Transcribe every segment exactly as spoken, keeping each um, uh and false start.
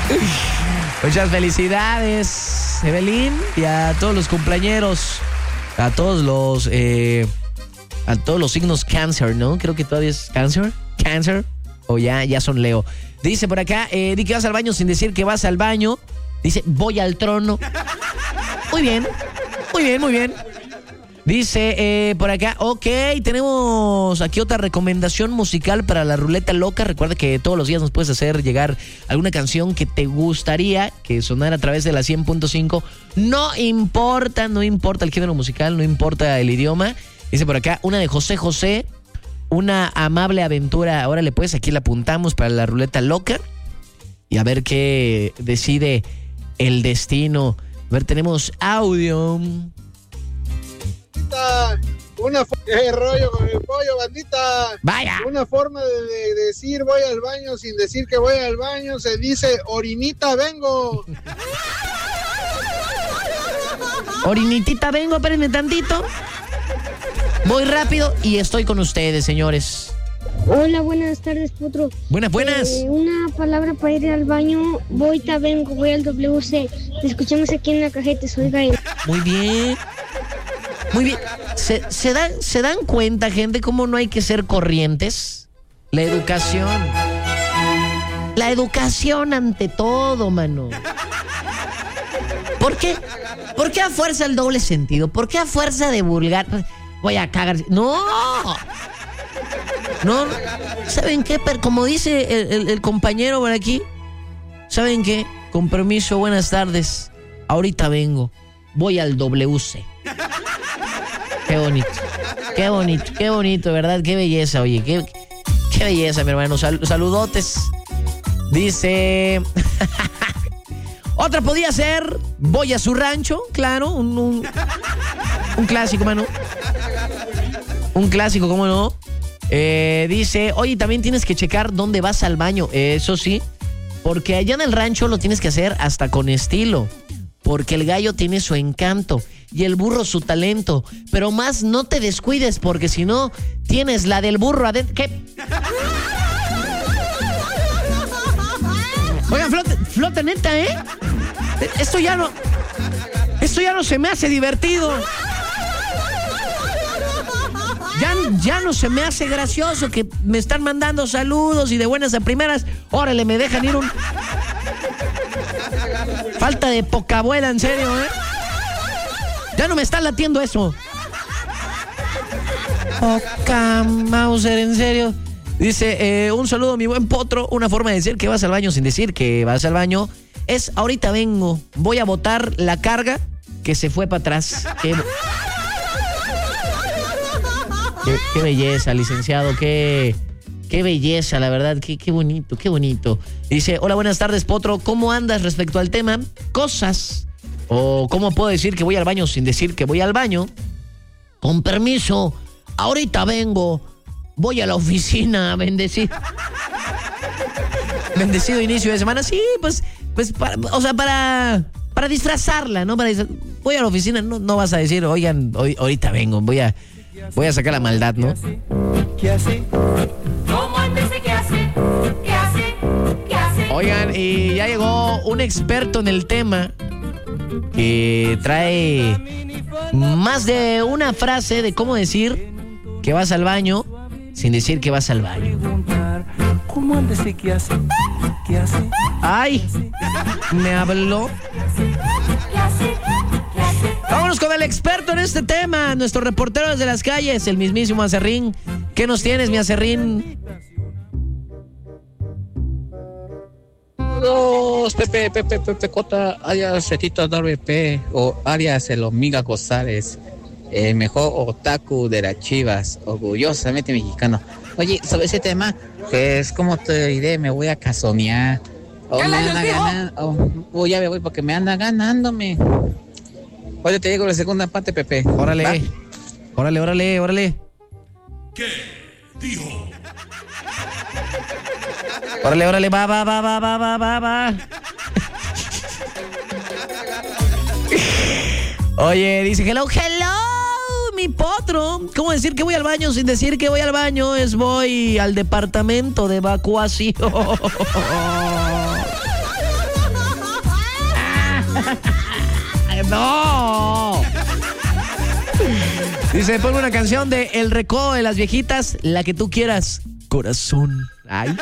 Muchas felicidades, Evelyn, y a todos los cumpleañeros, a todos los, eh, a todos los signos cáncer, ¿no? Creo que todavía es cáncer, cáncer, o ya, ya son Leo. Dice por acá, eh, di que vas al baño sin decir que vas al baño. Dice, voy al trono. Muy bien, muy bien, muy bien. Dice eh, por acá, ok, tenemos aquí otra recomendación musical para la ruleta loca. Recuerda que todos los días nos puedes hacer llegar alguna canción que te gustaría que sonara a través de la cien punto cinco. No importa, no importa el género musical, no importa el idioma. Dice por acá, una de José José, una amable aventura. Órale pues, aquí la apuntamos para la ruleta loca. Y a ver qué decide el destino. A ver, tenemos audio. Una qué rollo con el pollo, bandita. Vaya. Una forma de, de decir voy al baño sin decir que voy al baño se dice orinita vengo. Orinitita vengo, espérenme tantito. Voy rápido y estoy con ustedes, señores. Hola, buenas tardes, Potro. Buenas, buenas. Eh, una palabra para ir al baño. Voy, ta, vengo, voy al W C. Te escuchamos aquí en la cajeta, soy Gael. Muy bien. Muy bien. ¿Se, se, dan, ¿Se dan cuenta, gente, cómo no hay que ser corrientes? La educación. La educación ante todo, mano. ¿Por qué? ¿Por qué a fuerza el doble sentido? ¿Por qué a fuerza de vulgar? Voy a cagar. ¡No! No, ¿saben qué? Como dice el, el, el compañero por aquí, ¿saben qué? Con permiso, buenas tardes. Ahorita vengo. Voy al W C. Qué bonito. Qué bonito, qué bonito, ¿verdad? Qué belleza, oye. Qué, qué belleza, mi hermano. Sal, saludotes. Dice... Otra podía ser voy a su rancho, claro. Un, un, un clásico, mano. Un clásico, ¿cómo no? Eh, dice, oye, también tienes que checar dónde vas al baño. Eso sí, porque allá en el rancho lo tienes que hacer hasta con estilo. Porque el gallo tiene su encanto y el burro su talento. Pero más no te descuides, porque si no, tienes la del burro adentro. ¿Qué? Oigan, flote, flote neta, ¿eh? Esto ya no... Esto ya no se me hace divertido. Ya, ya no se me hace gracioso que me están mandando saludos y de buenas a primeras, órale, me dejan ir un... Falta de poca abuela, en serio, ¿eh? Ya no me está latiendo eso. Poca Mauser, en serio. Dice, eh, un saludo, mi buen Potro. Una forma de decir que vas al baño sin decir que vas al baño es ahorita vengo, voy a botar la carga que se fue para atrás. Qué... Qué, qué belleza, licenciado, qué, qué belleza, la verdad, qué, qué bonito, qué bonito. Dice, hola, buenas tardes, Potro, ¿cómo andas respecto al tema? Cosas, o ¿cómo puedo decir que voy al baño sin decir que voy al baño? Con permiso, ahorita vengo, voy a la oficina, bendecido. Bendecido inicio de semana, sí, pues, pues, para, o sea, para, para disfrazarla, ¿no? Para disfraz... Voy a la oficina, no, no vas a decir, oigan, hoy, ahorita vengo, voy a... Voy a sacar la maldad, ¿no? ¿Qué hace? ¿Cómo antes de qué hace? ¿Qué hace? ¿Qué hace? Oigan, y ya llegó un experto en el tema que trae más de una frase de cómo decir que vas al baño sin decir que vas al baño. ¿Cómo antes de qué hace? ¿Qué hace? Ay, me habló. ¿Qué hace? Vámonos con el experto en este tema, nuestro reportero desde las calles, el mismísimo Acerrín. ¿Qué nos tienes, mi Acerrín? Saludos, Pepe, Pepe, Pepe Cota, alias Setito W P, o alias el Omiga González, el mejor otaku de las Chivas, orgullosamente mexicano. Oye, sobre ese tema, pues, ¿cómo te diré? Me voy a casonear. O me anda ganando, o, o ya me voy porque me anda ganándome. Oye, te digo la segunda parte, Pepe. Órale, ¿va? órale, órale, órale. ¿Qué dijo? Órale, órale, va, va, va, va, va, va, va, va. Oye, dice, hello, hello, mi Potro. ¿Cómo decir que voy al baño sin decir que voy al baño? Es voy al departamento de evacuación. ¡No! Dice, ponme una canción de El Recodo de las Viejitas, la que tú quieras. Corazón. Ay.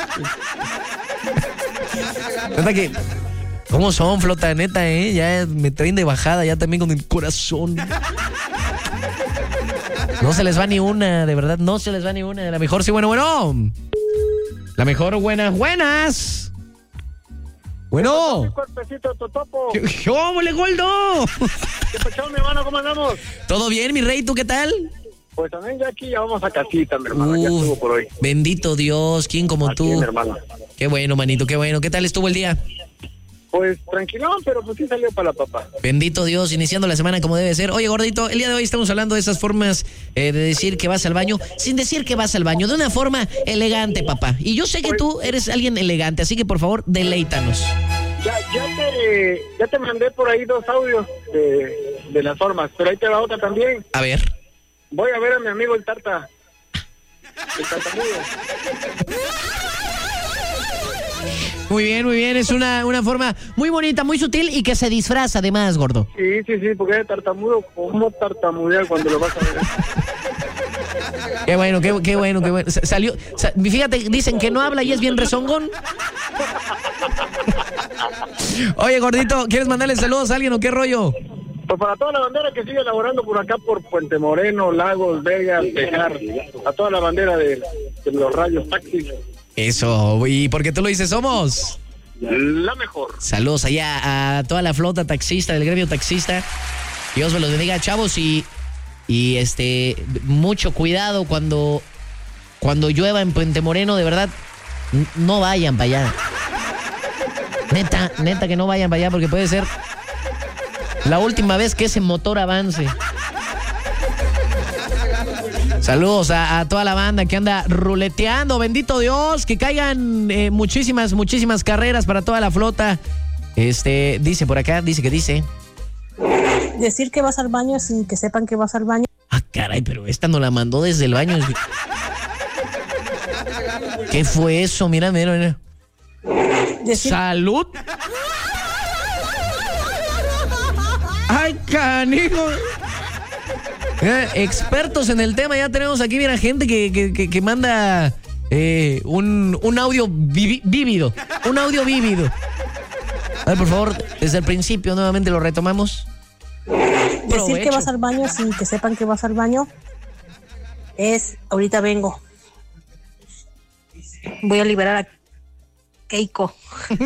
Neta que... ¿Cómo son, flota? Neta, eh? Ya me traen de bajada, ya también con el corazón. No se les va ni una, de verdad, no se les va ni una. La mejor, sí, bueno, bueno. La mejor, buenas, buenas. Bueno. Cuerpecito, totopo. ¿Qué, qué óvole, Goldo? ¿Qué pasó, mi hermano? ¿Cómo andamos? ¿Todo bien, mi rey? ¿Tú qué tal? Pues también ya aquí ya vamos a casita, mi hermano. Uf, ya estuvo por hoy. Bendito Dios, ¿quién como Aquí, tú? mi hermano. Qué bueno, manito, qué bueno. ¿Qué tal estuvo el día? Pues tranquilón, pero pues sí salió para la papa. Bendito Dios, iniciando la semana como debe ser. Oye, gordito, el día de hoy estamos hablando de esas formas eh, de decir que vas al baño sin decir que vas al baño, de una forma elegante, papá. Y yo sé que tú eres alguien elegante, así que por favor, deleítanos. Ya, ya te, ya te mandé por ahí dos audios de, de las formas, pero ahí te va otra también. A ver. Voy a ver a mi amigo el Tarta. El tartamudo. Muy bien, muy bien. Es una, una forma muy bonita, muy sutil y que se disfraza además, gordo. Sí, sí, sí, porque es tartamudo. ¿Cómo tartamudear cuando lo vas a ver? Qué bueno, qué, qué bueno, qué bueno. Sa- Salió, sa- fíjate, dicen que no habla y es bien rezongón. Oye, gordito, ¿quieres mandarle saludos a alguien o qué rollo? Pues para toda la bandera que sigue elaborando por acá, por Puente Moreno, Lagos, Vegas, Tejar, a toda la bandera de, de los rayos taxis. Eso, y porque tú lo dices, somos La mejor. saludos allá a toda la flota taxista, del gremio taxista. Dios me los bendiga, chavos, y, y este, mucho cuidado cuando, cuando llueva en Puente Moreno, de verdad, n- no vayan para allá. Neta, neta que no vayan para allá porque puede ser la última vez que ese motor avance. Saludos a, a toda la banda que anda ruleteando, bendito Dios, que caigan eh, muchísimas, muchísimas carreras para toda la flota. Este, dice por acá, dice que dice. Decir que vas al baño sin que sepan que vas al baño. Ah, caray, pero esta nos la mandó desde el baño. ¿Qué fue eso? Mira, mira, mira. Decir, ¡Salud! ¡Ay, canijo! Eh, expertos en el tema, ya tenemos aquí, mira, gente que, que, que, que manda eh, un, un audio vivi- vívido. Un audio vívido. A ver, por favor, desde el principio nuevamente lo retomamos. decir Provecho. que vas al baño sin que sepan que vas al baño es ahorita vengo. Voy a liberar a Keiko.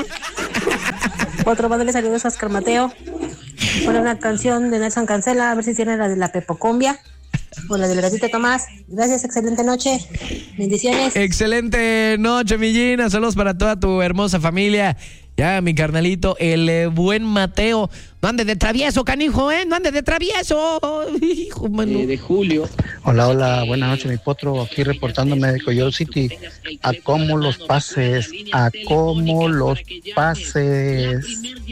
Otro mándale saludos a Oscar Mateo. Pone una canción de Nelson Cancela, a ver si tiene la de la Pepocombia o la del Gatito Tomás. Gracias, excelente noche. Bendiciones. Excelente noche, mi Gina. Saludos para toda tu hermosa familia. Ya, mi carnalito, el eh, buen Mateo. No andes de travieso, canijo, ¿eh? No andes de travieso. Hijo, mano. Eh, de julio. Hola, hola, buenas noches, mi potro, aquí reportándome de Coyote City. A cómo los pases, a cómo los pases.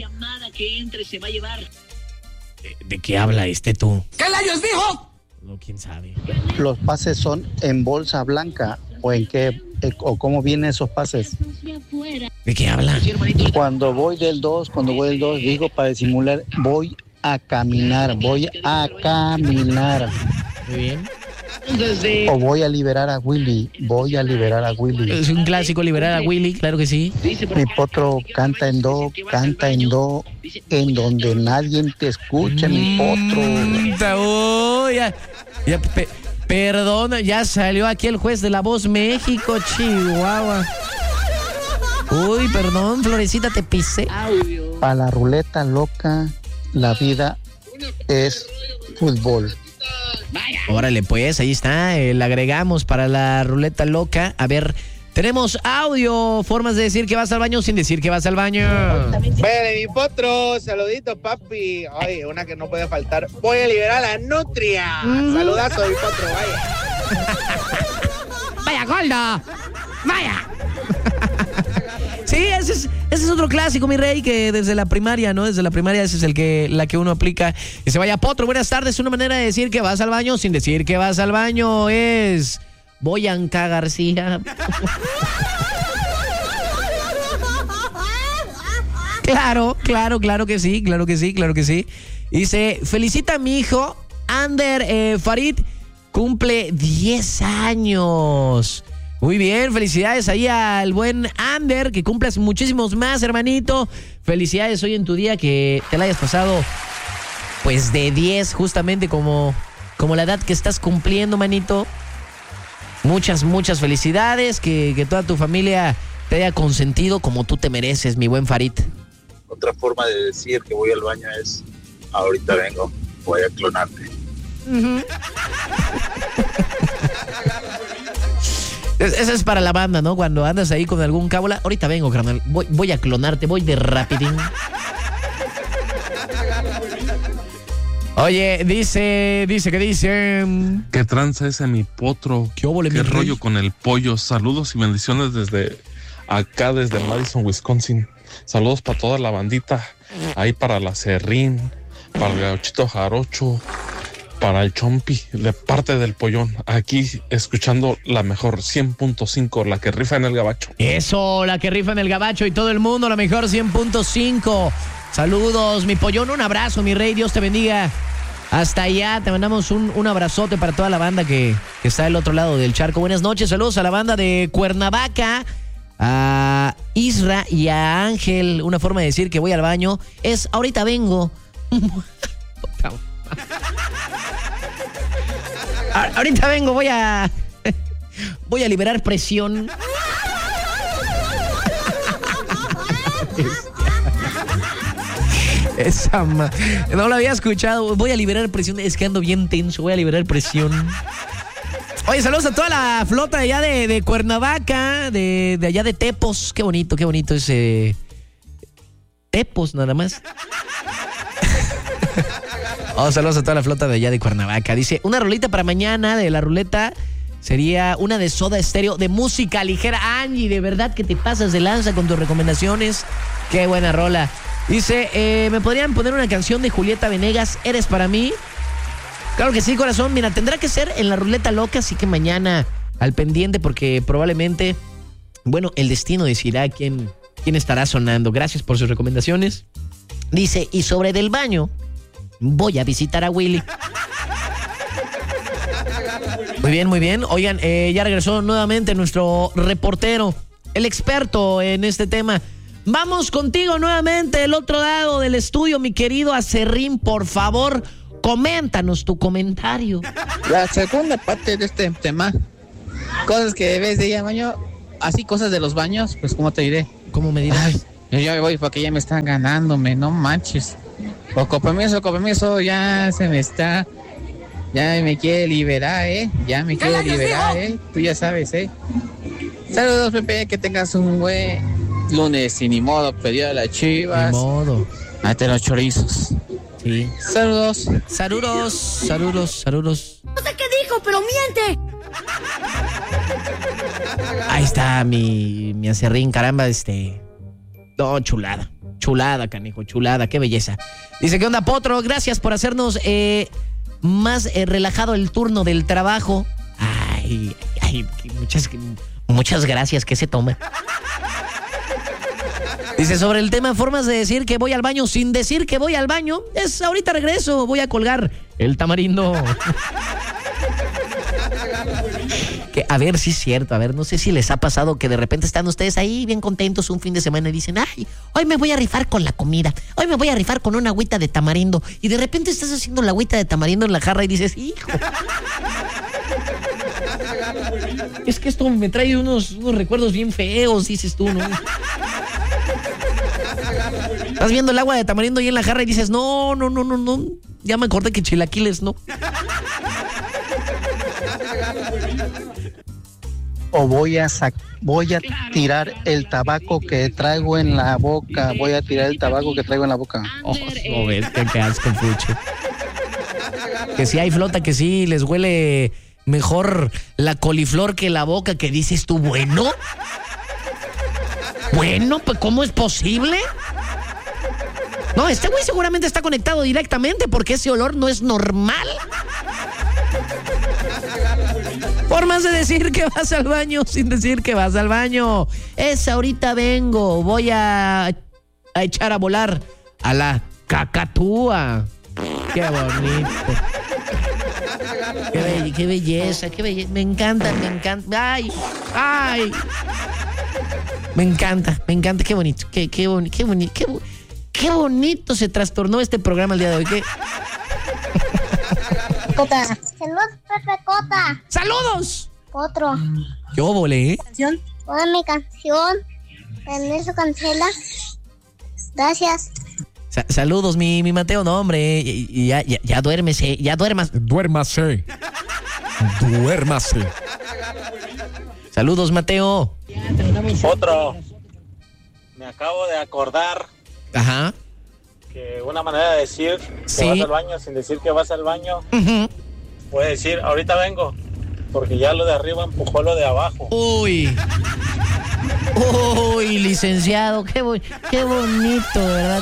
¿De, de qué habla este tú? ¿Qué layos dijo? No, quién sabe. Los pases son en bolsa blanca o en qué, eh, o cómo vienen esos pases. ¿De qué habla? Cuando voy del dos, cuando voy del dos, digo para disimular, voy a caminar, voy a caminar. Muy bien. O voy a liberar a Willy, voy a liberar a Willy. Es un clásico liberar a Willy, claro que sí. Mi potro canta en do, canta en do, en donde nadie te escucha, mi potro. Mm, oh, ya, ya, pe- perdona, ya salió aquí el juez de La Voz México, Chihuahua. Uy, perdón, Florecita, te pisé. Para la ruleta loca, la vida es fútbol. Órale, pues, ahí está, eh, le agregamos para la ruleta loca. A ver, tenemos audio, formas de decir que vas al baño sin decir que vas al baño. Vale, mi potro, saludito, papi. Oye, una que no puede faltar. Voy a liberar a la nutria. Mm. Saludazo, mi potro, vaya. ¡Vaya, Goldo! ¡Vaya! Sí, ese es, ese es otro clásico, mi rey, que desde la primaria, ¿no? Desde la primaria ese es el que, la que uno aplica. Y se vaya, potro, buenas tardes. Una manera de decir que vas al baño sin decir que vas al baño es... Boyanca García. Claro, claro, claro que sí, claro que sí, claro que sí. Dice, felicita a mi hijo, Ander eh, Farid, cumple diez años. Muy bien, felicidades ahí al buen Ander, que cumplas muchísimos más, hermanito. Felicidades hoy en tu día, que te la hayas pasado pues de diez, justamente como, como la edad que estás cumpliendo, manito. Muchas, muchas felicidades, que, que toda tu familia te haya consentido como tú te mereces, mi buen Farid. Otra forma de decir que voy al baño es, ahorita vengo, voy a clonarte. Uh-huh. Esa es para la banda, ¿no? Cuando andas ahí con algún cábula, ahorita vengo, carnal, voy, voy a clonarte, voy de rapidín. Oye, dice, dice, ¿qué dice? ¿Qué tranza ese mi potro? ¿Qué, óvole, ¿Qué mi rollo rey? con el pollo? Saludos y bendiciones desde acá, desde Madison, Wisconsin. Saludos para toda la bandita, ahí para la Serrín, para el Gauchito Jarocho, para el Chompi, de parte del Pollón, aquí escuchando la mejor cien punto cinco, la que rifa en el gabacho. Eso, la que rifa en el gabacho y todo el mundo, la mejor cien punto cinco. Saludos, mi Pollón, un abrazo, mi rey, Dios te bendiga. Hasta allá, te mandamos un, un abrazote para toda la banda que, que está del otro lado del charco. Buenas noches, saludos a la banda de Cuernavaca, a Isra y a Ángel. Una forma de decir que voy al baño es ahorita vengo. Ahorita vengo, voy a voy a liberar presión. Esa ma... No lo había escuchado. Voy a liberar presión. Es que ando bien tenso. Voy a liberar presión. Oye, saludos a toda la flota de allá de, de Cuernavaca, de, de allá de Tepos. Qué bonito, qué bonito ese Tepos, nada más. Oh, saludos a toda la flota de allá de Cuernavaca. Dice, una rolita para mañana de la ruleta sería una de Soda Stereo, de música ligera. Angie, de verdad que te pasas de lanza con tus recomendaciones. Qué buena rola. Dice, eh, ¿me podrían poner una canción de Julieta Venegas, Eres para mí? Claro que sí, corazón. Mira, tendrá que ser en la ruleta loca, así que mañana al pendiente, porque probablemente, bueno, el destino decidirá quién, quién estará sonando. Gracias por sus recomendaciones. Dice, y sobre del baño, voy a visitar a Willy. Muy bien, muy bien. Oigan, eh, ya regresó nuevamente nuestro reportero, el experto en este tema. Vamos contigo nuevamente del otro lado del estudio, mi querido Acerrín. Por favor, coméntanos tu comentario. La segunda parte de este tema, cosas que debes de ir al baño, así cosas de los baños, pues ¿cómo te diré? ¿Cómo me dirás? Ay, yo me voy porque ya me están ganándome, no manches. O con permiso, con permiso, ya se me está, ya me quiere liberar, ¿eh? Ya me quiere liberar, ¿eh? Tú ya sabes, ¿eh? Saludos, Pepe, que tengas un buen lunes y ni modo, pedido de las Chivas. Ni modo. Hasta los chorizos. Sí. Saludos. Saludos, saludos, saludos. No sé qué dijo, pero miente. Ahí está mi, mi Acerrín, caramba, este... No, chulada, chulada, canijo, chulada, qué belleza. Dice, ¿qué onda, Potro? Gracias por hacernos eh, más eh, relajado el turno del trabajo. Ay, ay, muchas, muchas gracias, ¿qué se toma? Dice, sobre el tema formas de decir que voy al baño sin decir que voy al baño, es ahorita regreso, voy a colgar el tamarindo. Que, a ver, sí es cierto, a ver, no sé si les ha pasado que de repente están ustedes ahí bien contentos un fin de semana y dicen, ay, hoy me voy a rifar con la comida, hoy me voy a rifar con una agüita de tamarindo, y de repente estás haciendo la agüita de tamarindo en la jarra y dices, hijo, es que esto me trae unos, unos recuerdos bien feos, dices tú, ¿no? Estás viendo el agua de tamarindo ahí en la jarra y dices, no, no, no, no, no, ya me acordé que chilaquiles, no. O voy a sac voy a tirar el tabaco que traigo en la boca, voy a tirar el tabaco que traigo en la boca. Oh, no ves, qué asco, Fucho. Que si hay flota que sí les huele mejor la coliflor que la boca, que dices tú, bueno. Bueno, pues ¿cómo es posible? No, este güey seguramente está conectado directamente porque ese olor no es normal. Formas de decir que vas al baño sin decir que vas al baño. Es ahorita vengo, voy a a echar a volar a la cacatúa. Qué bonito. Qué, be- qué belleza, qué belleza. Me encanta, me encanta. Ay, ay. Me encanta, me encanta. Qué bonito, qué, qué bonito, qué bonito, qué, bo- qué bonito se trastornó este programa el día de hoy. ¿Qué? Cota. Saludos, Pepe Cota. ¡Saludos! Otro. ¿Qué óvole, eh? Canción. Toda mi canción. En eso cancela. Gracias. Sa- saludos, mi, mi Mateo. No, hombre, y- y ya, ya, ya duérmese, ya duermas. Duérmase. Duérmase. Saludos, Mateo. Otro. Me acabo de acordar Ajá. que una manera de decir que Sí. vas al baño sin decir que vas al baño, Ujú. puedes decir ahorita vengo, porque ya lo de arriba empujó lo de abajo. Uy. Uy, licenciado, qué, bo- qué bonito, de verdad.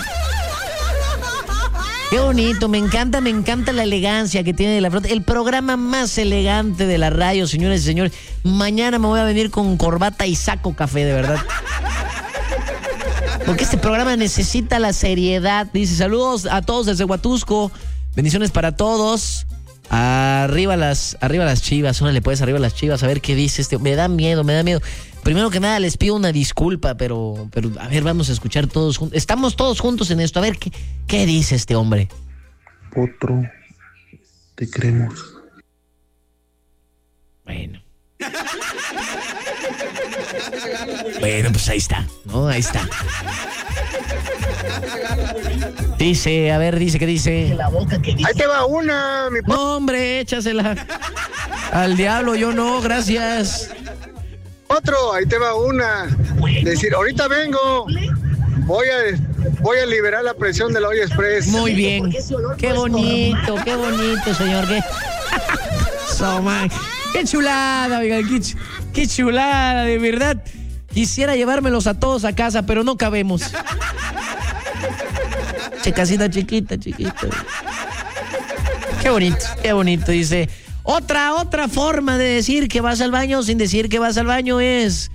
Qué bonito, me encanta, me encanta la elegancia que tiene la flota. El programa más elegante de la radio, señores y señores. Mañana me voy a venir con corbata y saco café, de verdad. Porque este programa necesita la seriedad. Dice, saludos a todos desde Huatusco. Bendiciones para todos. Arriba las, arriba las Chivas. Órale, pues, arriba las Chivas. A ver qué dice este. Me da miedo, me da miedo. Primero que nada, les pido una disculpa, pero, pero a ver, vamos a escuchar todos juntos. Estamos todos juntos en esto. A ver, ¿qué, qué dice este hombre? Otro, te queremos. Bueno. Bueno, pues ahí está, ¿no? Ahí está. Dice, a ver, dice, ¿qué dice? Ahí te va una, mi No, hombre, échasela. Al diablo, yo no, gracias. Otro, ahí te va una. Decir, ahorita vengo. Voy a, voy a liberar la presión del Hoy Express. Muy bien. Qué bonito, qué bonito, señor. Qué, so, man. Qué chulada, oiga, qué, ch- qué chulada, de verdad. Quisiera llevármelos a todos a casa, pero no cabemos. Che, casita chiquita, chiquita. Qué bonito, qué bonito. Dice, otra, otra forma de decir que vas al baño sin decir que vas al baño es...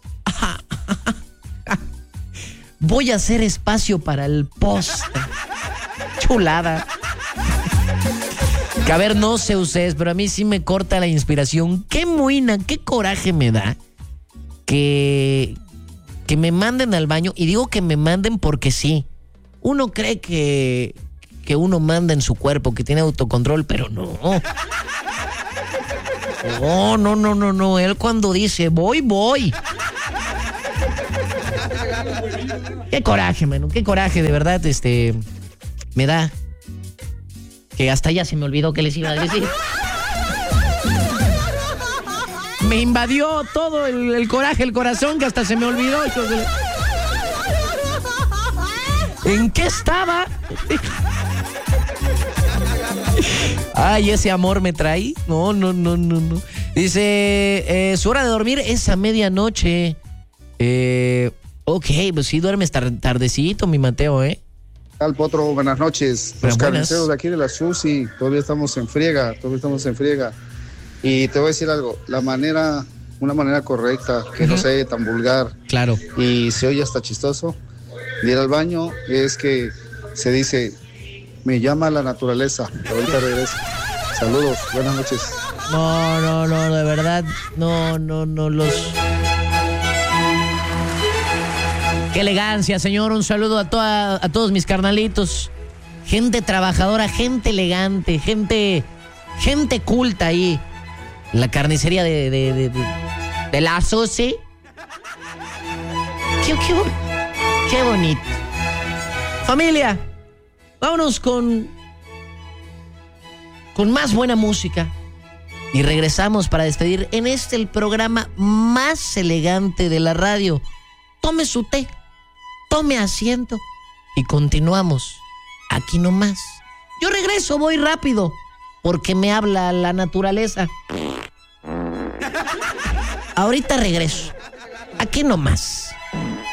Voy a hacer espacio para el poste. Chulada. Que a ver, no sé ustedes, pero a mí sí me corta la inspiración. Qué muina, qué coraje me da que, que me manden al baño. Y digo que me manden porque sí. Uno cree que, que uno manda en su cuerpo, que tiene autocontrol, pero no. No, no, no, no, no. Él cuando dice voy, voy. Qué coraje, mano, qué coraje, de verdad, este, me da. Que hasta ya se me olvidó que les iba a decir. Me invadió todo el, el coraje, el corazón, que hasta se me olvidó. hijos de- ¿En qué estaba? Ay, ese amor me trae. No, no, no, no, no. Dice, eh, su hora de dormir es a medianoche. Eh, ok, pues sí duermes tar- tardecito, mi Mateo, ¿eh? Al Potro, buenas noches. Pero Los buenas. carniceros de aquí de la Susi, todavía estamos en friega, todavía estamos en friega. Y te voy a decir algo, la manera, una manera correcta, que no sea tan vulgar. Claro. Y se oye hasta chistoso, de ir al baño, es que se dice, me llama la naturaleza, ahorita regreso. Saludos, buenas noches. No, no, no, de verdad, no, no, no, los... Qué elegancia, señor, un saludo a, toda, a todos mis carnalitos. Gente trabajadora, gente elegante, gente, gente culta ahí. La carnicería de, de, de, de, de la Susi. Qué, qué, bo- qué bonito. Familia, vámonos con, con más buena música. Y regresamos para despedir en este el programa más elegante de la radio. Tome su té, tome asiento y continuamos aquí nomás. Yo regreso, voy rápido, porque me habla la naturaleza. Ahorita regreso, aquí nomás.